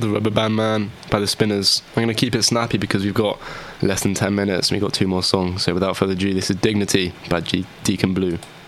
The Rubber Band Man by The Spinners. I'm going to keep it snappy because we've got less than 10 minutes and we've got 2 more songs. So without further ado, this is Dignity by Deacon Blue.